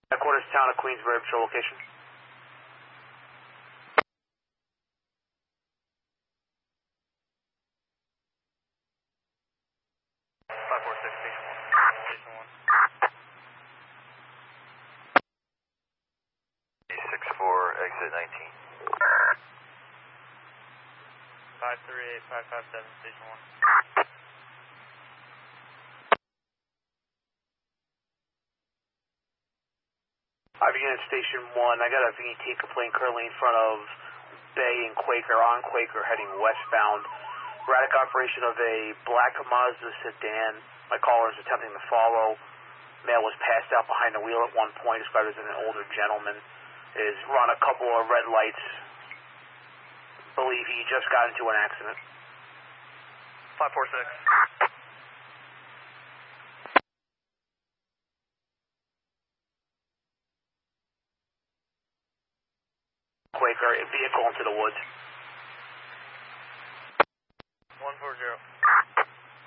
Headquarters, town of Queensbury, patrol location. Station 1. 64, exit 19. 538557, Station 1. Unit Station 1, I got a VT complaint currently in front of Bay and Quaker, on Quaker, heading westbound. Erratic operation of a black Mazda sedan. My caller is attempting to follow. Male was passed out behind the wheel at one point, described as an older gentleman. Is run a couple of red lights. Believe he just got into an accident. 546. Quaker, vehicle into the woods.